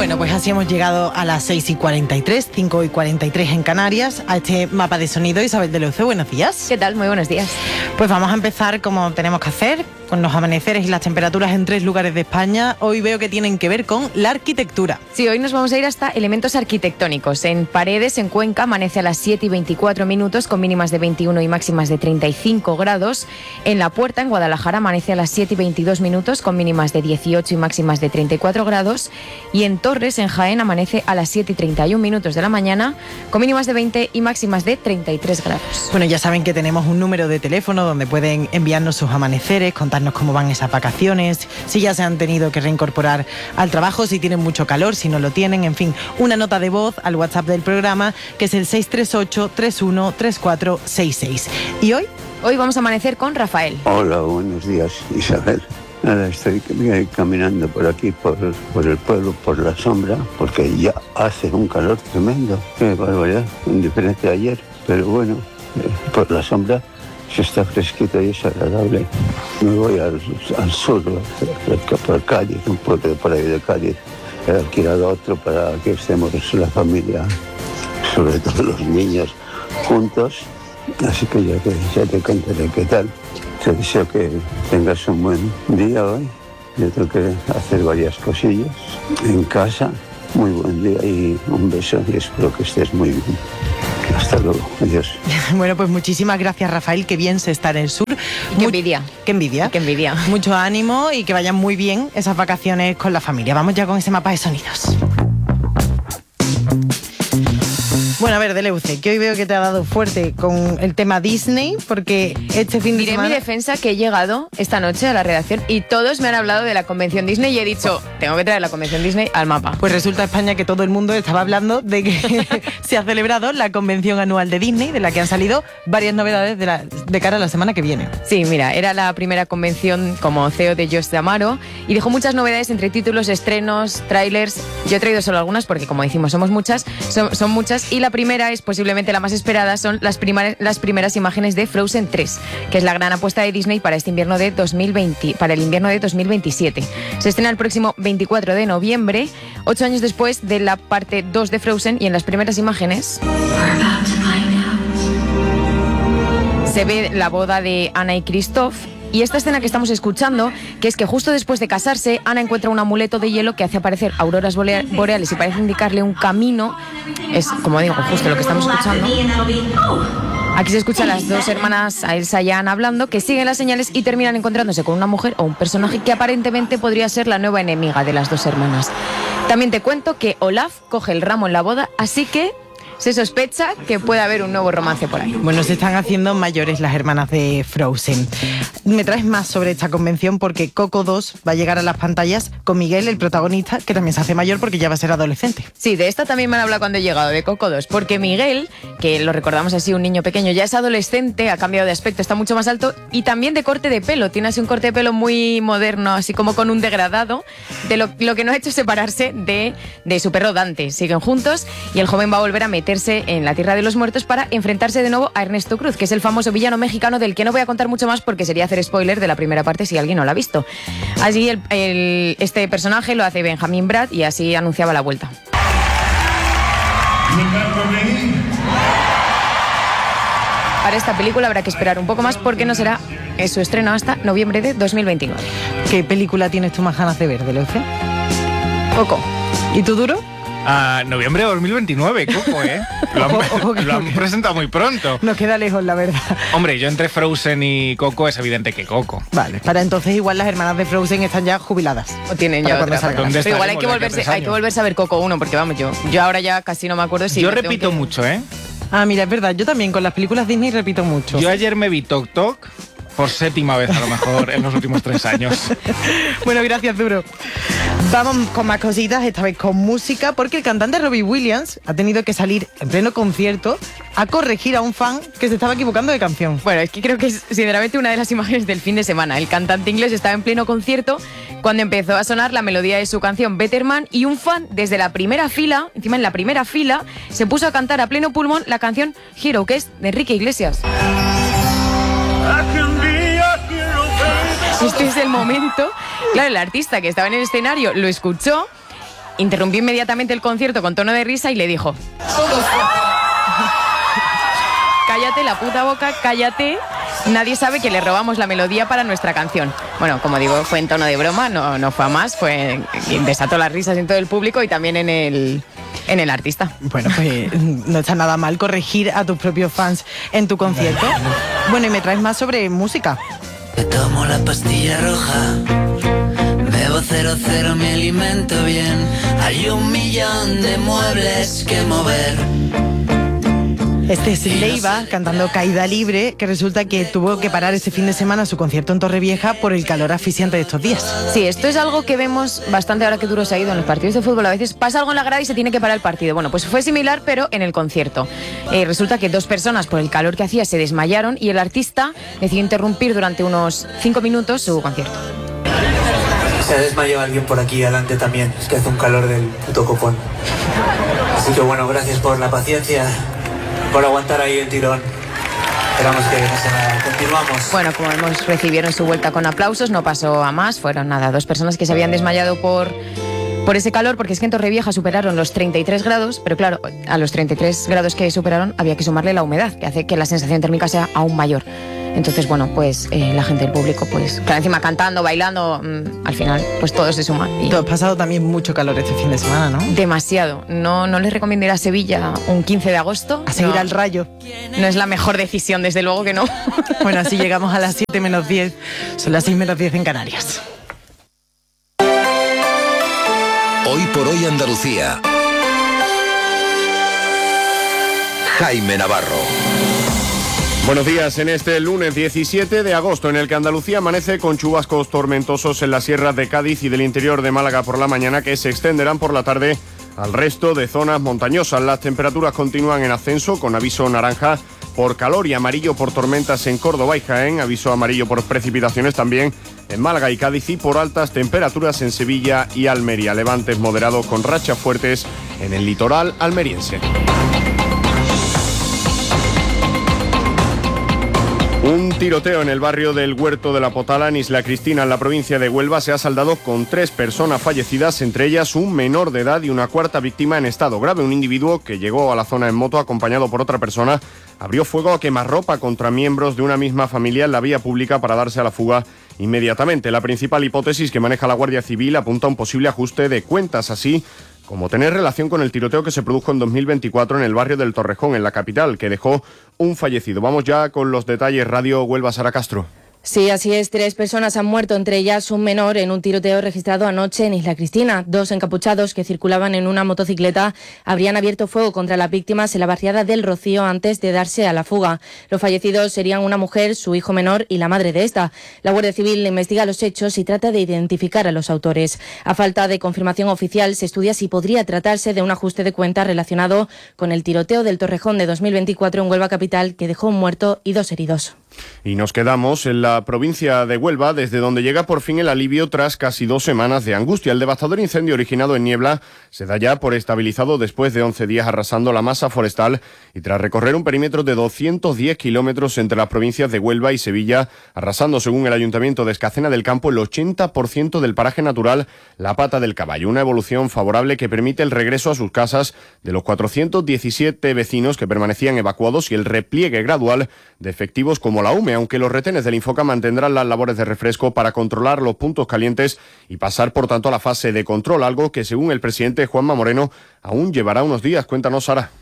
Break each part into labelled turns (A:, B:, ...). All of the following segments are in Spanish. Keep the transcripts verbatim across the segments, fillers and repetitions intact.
A: Bueno, pues así hemos llegado a las seis y cuarenta y tres, cinco y cuarenta y tres en Canarias, a este mapa de sonido. Isabel de Leuce, buenos días.
B: ¿Qué tal? Muy buenos días.
A: Pues vamos a empezar como tenemos que hacer, con los amaneceres y las temperaturas en tres lugares de España. Hoy veo que tienen que ver con la arquitectura.
B: Sí, hoy nos vamos a ir hasta elementos arquitectónicos. En Paredes, en Cuenca, amanece a las siete y veinticuatro minutos, con mínimas de veintiuno y máximas de treinta y cinco grados. En La Puerta, en Guadalajara, amanece a las siete y veintidós minutos, con mínimas de dieciocho y máximas de treinta y cuatro grados. Y en Torres, en Jaén, amanece a las siete y treinta y un minutos de la mañana, con mínimas de veinte y máximas de treinta y tres grados.
A: Bueno, ya saben que tenemos un número de teléfono donde pueden enviarnos sus amaneceres, contarnos cómo van esas vacaciones, si ya se han tenido que reincorporar al trabajo, si tienen mucho calor, si no lo tienen, en fin, una nota de voz al WhatsApp del programa, que es el seis tres ocho, tres uno tres cuatro seis seis. ¿Y hoy?
B: Hoy vamos a amanecer con Rafael.
C: Hola, buenos días, Isabel. Nada, estoy caminando por aquí, por, por el pueblo, por la sombra, porque ya hace un calor tremendo. Qué barbaridad, en diferencia de ayer. Pero bueno, eh, por la sombra se está fresquito y es agradable. Me voy al, al sur, por Cádiz, un pueblo por ahí de Cádiz. He alquilado otro para que estemos la familia, sobre todo los niños, juntos. Así que ya te, ya te contaré qué tal. Te deseo que tengas un buen día hoy. Yo tengo que hacer varias cosillas en casa. Muy buen día y un beso y espero que estés muy bien. Hasta luego. Adiós.
A: Bueno, pues muchísimas gracias, Rafael. Qué bien se está en el sur.
B: Qué envidia.
A: Qué envidia.
B: Qué envidia.
A: Mucho ánimo y que vayan muy bien esas vacaciones con la familia. Vamos ya con ese mapa de sonidos. Bueno, a ver, Deleuze, que hoy veo que te ha dado fuerte con el tema Disney, porque este fin de
B: Diré
A: semana...
B: en mi defensa que he llegado esta noche a la redacción y todos me han hablado de la convención Disney y he dicho, tengo que traer la convención Disney al mapa.
A: Pues resulta, España, que todo el mundo estaba hablando de que se ha celebrado la convención anual de Disney, de la que han salido varias novedades de, la, de cara a la semana que viene.
B: Sí, mira, era la primera convención como C E O de Josh D'Amaro y dejó muchas novedades entre títulos, estrenos, trailers. Yo he traído solo algunas porque, como decimos, somos muchas, son, son muchas, y la primera es posiblemente la más esperada, son las, primar, las primeras imágenes de Frozen tres, que es la gran apuesta de Disney para este invierno de dos mil veinte, para el invierno de dos mil veintisiete. Se estrena el próximo veinticuatro de noviembre, ocho años después de la parte dos de Frozen, y en las primeras imágenes se ve la boda de Anna y Kristoff. Y esta escena que estamos escuchando, que es que justo después de casarse, Ana encuentra un amuleto de hielo que hace aparecer auroras boreales y parece indicarle un camino. Es, como digo, justo lo que estamos escuchando. Aquí se escuchan a las dos hermanas, a Elsa y a Anna, hablando, que siguen las señales y terminan encontrándose con una mujer o un personaje que aparentemente podría ser la nueva enemiga de las dos hermanas. También te cuento que Olaf coge el ramo en la boda, así que se sospecha que puede haber un nuevo romance por ahí.
A: Bueno, se están haciendo mayores las hermanas de Frozen. Me traes más sobre esta convención porque Coco dos va a llegar a las pantallas con Miguel, el protagonista, que también se hace mayor porque ya va a ser adolescente.
B: Sí, de esta también me han hablado cuando he llegado, de Coco dos, porque Miguel, que lo recordamos así, un niño pequeño, ya es adolescente, ha cambiado de aspecto, está mucho más alto y también de corte de pelo. Tiene así un corte de pelo muy moderno, así como con un degradado, de lo, lo que no ha hecho separarse de, de su perro Dante. Siguen juntos y el joven va a volver a meterse en la Tierra de los Muertos para enfrentarse de nuevo a Ernesto Cruz, que es el famoso villano mexicano del que no voy a contar mucho más porque sería hacer spoiler de la primera parte si alguien no la ha visto. Así el, el, este personaje lo hace Benjamin Bratt y así anunciaba la vuelta. Para esta película habrá que esperar un poco más porque no será su estreno hasta noviembre de dos mil veintinueve.
A: ¿Qué película tienes tú más ganas de ver, Deleuze?
B: Coco.
A: ¿Y tú, Duro?
D: A noviembre de dos mil veintinueve, Coco, ¿eh? Lo han,
A: oh, okay,
D: lo han
A: okay.
D: presentado muy pronto.
A: Nos queda lejos, la verdad.
D: Hombre, yo entre Frozen y Coco es evidente que Coco.
A: Vale, para entonces igual las hermanas de Frozen están ya jubiladas.
B: O tienen ya otra.
D: ¿Dónde
B: Pero igual hay que, volverse, hay que volverse a ver Coco uno, porque vamos, yo yo ahora ya casi no me acuerdo si...
D: Yo repito que... mucho, ¿eh?
A: Ah, mira, es verdad, yo también con las películas Disney repito mucho.
D: Yo ayer me vi Toc Toc por séptima vez a lo mejor en los últimos tres años.
A: Bueno, gracias, Duro. Vamos con más cositas, esta vez con música, porque el cantante Robbie Williams ha tenido que salir en pleno concierto a corregir a un fan que se estaba equivocando de canción.
B: Bueno, es que creo que es sinceramente una de las imágenes del fin de semana. El cantante inglés estaba en pleno concierto cuando empezó a sonar la melodía de su canción Better Man y un fan desde la primera fila, encima en la primera fila, se puso a cantar a pleno pulmón la canción Hero, que es de Enrique Iglesias. Este es el momento. Claro, el artista que estaba en el escenario lo escuchó interrumpió inmediatamente el concierto con tono de risa y le dijo: cállate la puta boca, cállate. Nadie sabe que le robamos la melodía para nuestra canción. Bueno, como digo, fue en tono de broma, no, no fue a más, fue, desató las risas en todo el público y también en el, en el artista.
A: Bueno, pues no está nada mal corregir a tus propios fans en tu concierto. Bueno, y me traes más sobre música.
E: Me tomo la pastilla roja, bebo cero cero, me alimento bien. Hay un millón de muebles que mover.
A: Este es Leiva cantando Caída Libre, que resulta que tuvo que parar este fin de semana su concierto en Torrevieja por el calor asfixiante de estos días.
B: Sí, esto es algo que vemos bastante ahora que duro se ha ido en los partidos de fútbol. A veces pasa algo en la grada y se tiene que parar el partido. Bueno, pues fue similar, pero en el concierto. Eh, resulta que dos personas, por el calor que hacía, se desmayaron y el artista decidió interrumpir durante unos cinco minutos su concierto.
F: Se ha desmayado alguien por aquí adelante también. Es que hace un calor del puto copón. Así que bueno, gracias por la paciencia, por aguantar ahí el tirón. Esperamos que no sea nada. Continuamos.
B: Bueno, como vemos, recibieron su vuelta con aplausos, no pasó a más. Fueron nada, dos personas que se habían desmayado por, por ese calor, porque es que en Torrevieja superaron los treinta y tres grados, pero claro, a los treinta y tres grados que superaron había que sumarle la humedad, que hace que la sensación térmica sea aún mayor. Entonces, bueno, pues eh, la gente del público, pues, claro, encima cantando, bailando, mmm, al final, pues todo se suma. Y
A: tú has pasado también mucho calor este fin de semana, ¿no?
B: Demasiado. No, no les recomiendo ir a Sevilla un quince de agosto.
A: A seguir
B: no,
A: al Rayo.
B: No es la mejor decisión, desde luego que no.
A: Bueno, así llegamos a las siete menos diez. Son las seis menos diez en Canarias.
G: Hoy por hoy Andalucía. Jaime Navarro.
H: Buenos días, en este lunes diecisiete de agosto, en el que Andalucía amanece con chubascos tormentosos en las sierras de Cádiz y del interior de Málaga por la mañana, que se extenderán por la tarde al resto de zonas montañosas. Las temperaturas continúan en ascenso, con aviso naranja por calor y amarillo por tormentas en Córdoba y Jaén, aviso amarillo por precipitaciones también en Málaga y Cádiz y por altas temperaturas en Sevilla y Almería. Levantes moderados con rachas fuertes en el litoral almeriense. Un tiroteo en el barrio del Huerto de la Potala, en Isla Cristina, en la provincia de Huelva, se ha saldado con tres personas fallecidas, entre ellas un menor de edad y una cuarta víctima en estado grave. Un individuo que llegó a la zona en moto acompañado por otra persona abrió fuego a quemarropa contra miembros de una misma familia en la vía pública para darse a la fuga inmediatamente. La principal hipótesis que maneja la Guardia Civil apunta a un posible ajuste de cuentas, así como tener relación con el tiroteo que se produjo en dos mil veinticuatro en el barrio del Torrejón, en la capital, que dejó un fallecido. Vamos ya con los detalles. Radio Huelva, Sara Castro.
I: Sí, así es. Tres personas han muerto, entre ellas un menor, en un tiroteo registrado anoche en Isla Cristina. Dos encapuchados que circulaban en una motocicleta habrían abierto fuego contra las víctimas en la barriada del Rocío antes de darse a la fuga. Los fallecidos serían una mujer, su hijo menor y la madre de esta. La Guardia Civil investiga los hechos y trata de identificar a los autores. A falta de confirmación oficial, se estudia si podría tratarse de un ajuste de cuentas relacionado con el tiroteo del Torrejón de dos mil veinticuatro en Huelva capital, que dejó un muerto y dos heridos.
H: Y nos quedamos en la provincia de Huelva, desde donde llega por fin el alivio tras casi dos semanas de angustia. El devastador incendio originado en Niebla se da ya por estabilizado después de once días arrasando la masa forestal y tras recorrer un perímetro de doscientos diez kilómetros entre las provincias de Huelva y Sevilla, arrasando, según el Ayuntamiento de Escacena del Campo, el ochenta por ciento del paraje natural La Pata del Caballo. Una evolución favorable que permite el regreso a sus casas de los cuatrocientos diecisiete vecinos que permanecían evacuados y el repliegue gradual de efectivos como la U M E, aunque los retenes del Infoca mantendrán las labores de refresco para controlar los puntos calientes y pasar, por tanto, a la fase de control, algo que, según el presidente Juanma Moreno, aún llevará unos días. Cuéntanos, Sara.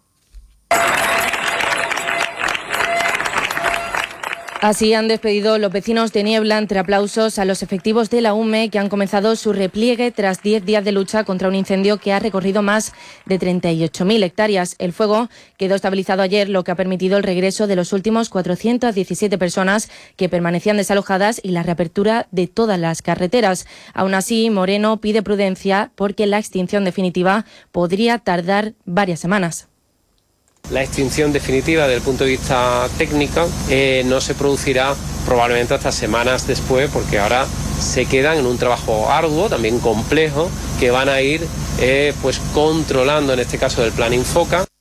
I: Así han despedido los vecinos de Niebla entre aplausos a los efectivos de la U M E, que han comenzado su repliegue tras diez días de lucha contra un incendio que ha recorrido más de treinta y ocho mil hectáreas. El fuego quedó estabilizado ayer, lo que ha permitido el regreso de los últimos cuatrocientas diecisiete personas que permanecían desalojadas y la reapertura de todas las carreteras. Aún así, Moreno pide prudencia porque la extinción definitiva podría tardar varias semanas.
J: La extinción definitiva desde el punto de vista técnico eh, no se producirá probablemente hasta semanas después, porque ahora se quedan en un trabajo arduo, también complejo, que van a ir eh, pues controlando, en este caso del plan Infoca.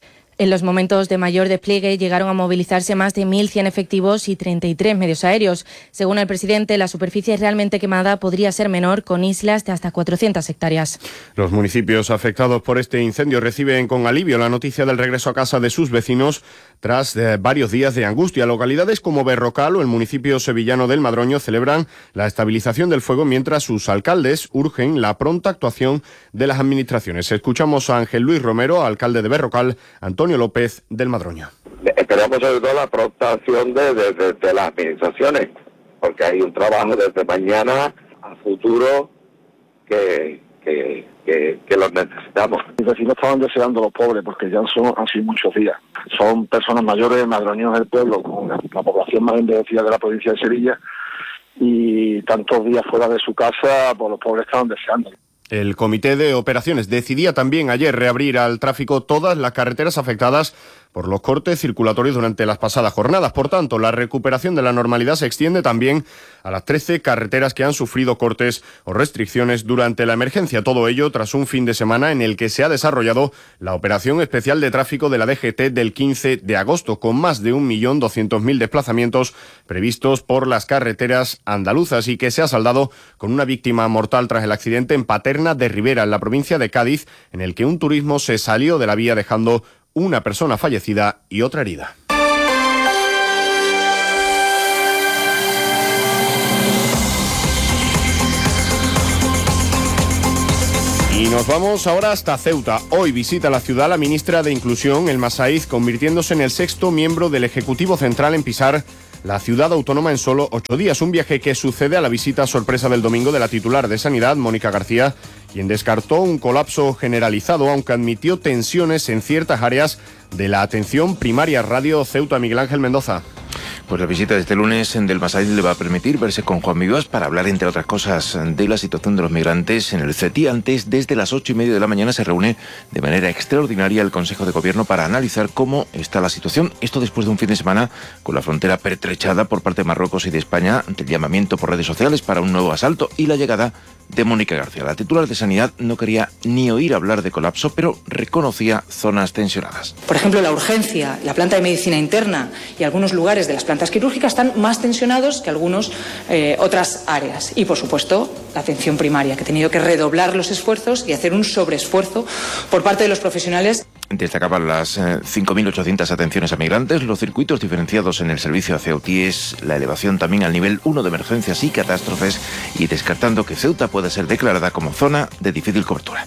I: En los momentos de mayor despliegue llegaron a movilizarse más de mil cien efectivos y treinta y tres medios aéreos. Según el presidente, la superficie realmente quemada podría ser menor, con islas de hasta cuatrocientas hectáreas.
H: Los municipios afectados por este incendio reciben con alivio la noticia del regreso a casa de sus vecinos tras eh, varios días de angustia. Localidades como Berrocal o el municipio sevillano del Madroño celebran la estabilización del fuego, mientras sus alcaldes urgen la pronta actuación de las administraciones. Escuchamos a Ángel Luis Romero, alcalde de Berrocal, Antonio López del Madroño.
K: Esperamos sobre todo la pronta acción de, de, de, de las administraciones, porque hay un trabajo desde mañana a futuro que, que, que, que los necesitamos.
L: Mis vecinos estaban deseando los pobres, porque ya son, han sido muchos días. Son personas mayores, madroños del pueblo, con la, la población más envejecida de la provincia de Sevilla, y tantos días fuera de su casa, pues los pobres estaban deseando.
H: El Comité de Operaciones decidía también ayer reabrir al tráfico todas las carreteras afectadas por los cortes circulatorios durante las pasadas jornadas. Por tanto, la recuperación de la normalidad se extiende también a las trece carreteras que han sufrido cortes o restricciones durante la emergencia. Todo ello tras un fin de semana en el que se ha desarrollado la operación especial de tráfico de la D G T del quince de agosto, con más de un millón doscientos mil desplazamientos previstos por las carreteras andaluzas, y que se ha saldado con una víctima mortal tras el accidente en Paterna de Ribera, en la provincia de Cádiz, en el que un turismo se salió de la vía dejando una persona fallecida y otra herida. Y nos vamos ahora hasta Ceuta. Hoy visita la ciudad la ministra de Inclusión, Elma Saiz, convirtiéndose en el sexto miembro del Ejecutivo Central en pisar la ciudad autónoma en solo ocho días. Un viaje que sucede a la visita sorpresa del domingo de la titular de Sanidad, Mónica García, quien descartó un colapso generalizado, aunque admitió tensiones en ciertas áreas de la atención primaria. Radio Ceuta, Miguel Ángel Mendoza.
M: Pues la visita de este lunes en Elma Saiz le va a permitir verse con Juan Vivas para hablar, entre otras cosas, de la situación de los migrantes en el CETI. Antes, desde las ocho y media de la mañana, se reúne de manera extraordinaria el Consejo de Gobierno para analizar cómo está la situación. Esto después de un fin de semana con la frontera pertrechada por parte de Marruecos y de España ante el llamamiento por redes sociales para un nuevo asalto y la llegada de Mónica García. La titular de Sanidad no quería ni oír hablar de colapso, pero reconocía zonas tensionadas.
N: Por ejemplo, la urgencia, la planta de medicina interna y algunos lugares de las plantas quirúrgicas están más tensionados que algunas eh, otras áreas. Y, por supuesto, la atención primaria, que ha tenido que redoblar los esfuerzos y hacer un sobreesfuerzo por parte de los profesionales.
M: Destacaban las eh, cinco mil ochocientas atenciones a migrantes, los circuitos diferenciados en el servicio a Ceutíes, la elevación también al nivel uno de emergencias y catástrofes, y descartando que Ceuta pueda ser declarada como zona de difícil cobertura.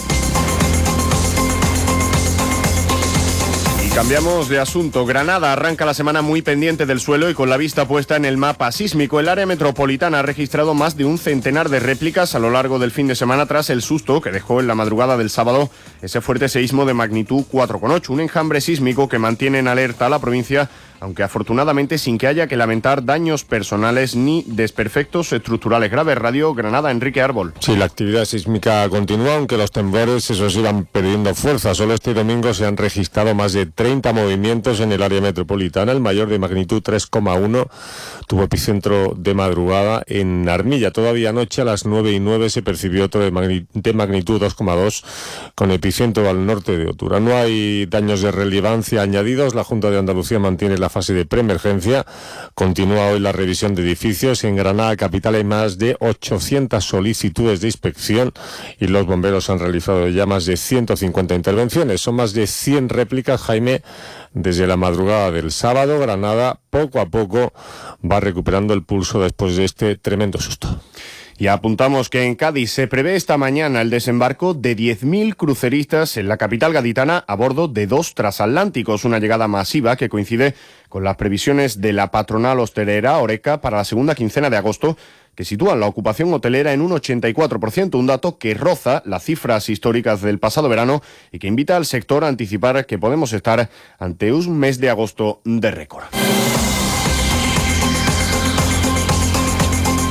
H: Cambiamos de asunto. Granada arranca la semana muy pendiente del suelo y con la vista puesta en el mapa sísmico. El área metropolitana ha registrado más de un centenar de réplicas a lo largo del fin de semana tras el susto que dejó en la madrugada del sábado ese fuerte seísmo de magnitud cuatro coma ocho. Un enjambre sísmico que mantiene en alerta a la provincia, aunque afortunadamente sin que haya que lamentar daños personales ni desperfectos estructurales graves. Radio Granada, Enrique Árbol.
O: Sí, la actividad sísmica continúa, aunque los temblores esos iban perdiendo fuerza. Solo este domingo se han registrado más de treinta movimientos en el área metropolitana. El mayor, de magnitud tres coma uno, tuvo epicentro de madrugada en Armilla. Todavía anoche a las nueve y nueve se percibió otro de magnitud, de magnitud dos coma dos con epicentro al norte de Otura. No hay daños de relevancia añadidos. La Junta de Andalucía mantiene la fase de preemergencia. Continúa hoy la revisión de edificios. En Granada capital hay más de ochocientas solicitudes de inspección y los bomberos han realizado ya más de ciento cincuenta intervenciones. Son más de cien réplicas, Jaime. Desde la madrugada del sábado, Granada poco a poco va recuperando el pulso después de este tremendo susto.
H: Y apuntamos que en Cádiz se prevé esta mañana el desembarco de diez mil cruceristas en la capital gaditana a bordo de dos transatlánticos, una llegada masiva que coincide con las previsiones de la patronal hostelera Horeca para la segunda quincena de agosto, que sitúan la ocupación hotelera en un ochenta y cuatro por ciento, un dato que roza las cifras históricas del pasado verano y que invita al sector a anticipar que podemos estar ante un mes de agosto de récord.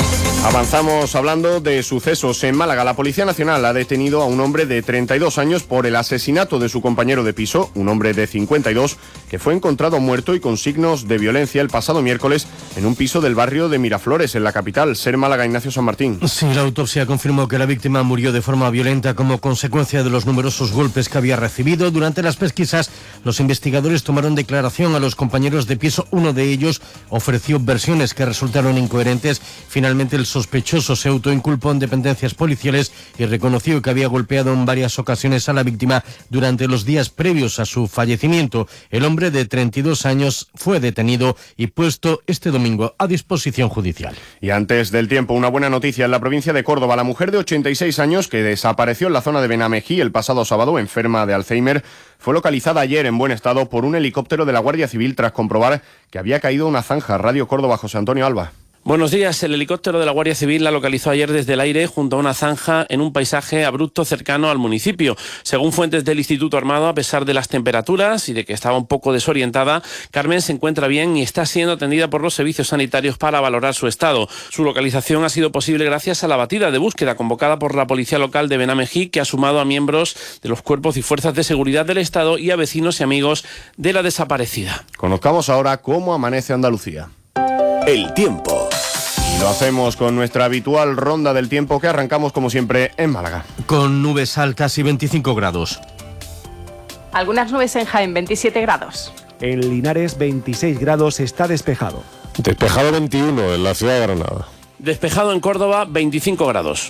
H: Avanzamos hablando de sucesos en Málaga. La Policía Nacional ha detenido a un hombre de treinta y dos años por el asesinato de su compañero de piso, un hombre de cincuenta y dos, que fue encontrado muerto y con signos de violencia el pasado miércoles en un piso del barrio de Miraflores, en la capital. Ser Málaga, Ignacio San Martín.
P: Sí, la autopsia confirmó que la víctima murió de forma violenta como consecuencia de los numerosos golpes que había recibido. Durante las pesquisas, los investigadores tomaron declaración a los compañeros de piso. Uno de ellos ofreció versiones que resultaron incoherentes. Finalmente, el sospechoso se autoinculpó en dependencias policiales y reconoció que había golpeado en varias ocasiones a la víctima durante los días previos a su fallecimiento. El hombre de treinta y dos años fue detenido y puesto este domingo a disposición judicial.
H: Y antes del tiempo, una buena noticia en la provincia de Córdoba. La mujer de ochenta y seis años que desapareció en la zona de Benamejí el pasado sábado, enferma de Alzheimer, fue localizada ayer en buen estado por un helicóptero de la Guardia Civil tras comprobar que había caído una zanja. Radio Córdoba, José Antonio Alba.
Q: Buenos días. El helicóptero de la Guardia Civil la localizó ayer desde el aire junto a una zanja en un paisaje abrupto cercano al municipio. Según fuentes del Instituto Armado, a pesar de las temperaturas y de que estaba un poco desorientada, Carmen se encuentra bien y está siendo atendida por los servicios sanitarios para valorar su estado. Su localización ha sido posible gracias a la batida de búsqueda convocada por la Policía Local de Benamejí, que ha sumado a miembros de los cuerpos y fuerzas de seguridad del Estado y a vecinos y amigos de la desaparecida.
H: Conozcamos ahora cómo amanece Andalucía.
G: El tiempo.
H: Y lo hacemos con nuestra habitual ronda del tiempo que arrancamos como siempre en Málaga.
P: Con nubes altas y veinticinco grados.
R: Algunas nubes en Jaén, veintisiete grados.
S: En Linares, veintiséis grados, está despejado.
O: Despejado veintiuno en la ciudad de Granada.
Q: Despejado en Córdoba, veinticinco grados.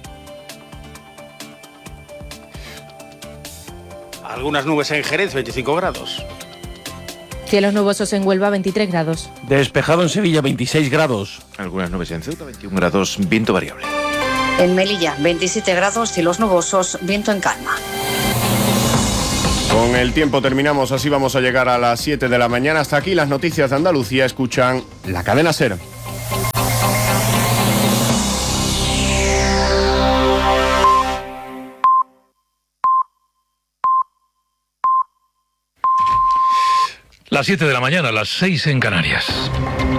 D: Algunas nubes en Jerez, veinticinco grados.
I: Cielos nubosos en Huelva, veintitrés grados.
P: Despejado en Sevilla, veintiséis grados.
M: Algunas nubes en Ceuta, veintiún grados, viento variable.
T: En Melilla, veintisiete grados, cielos nubosos, viento en calma.
H: Con el tiempo terminamos, así vamos a llegar a las siete de la mañana. Hasta aquí las noticias de Andalucía. Escuchan la cadena SER.
U: Las siete de la mañana, las seis en Canarias.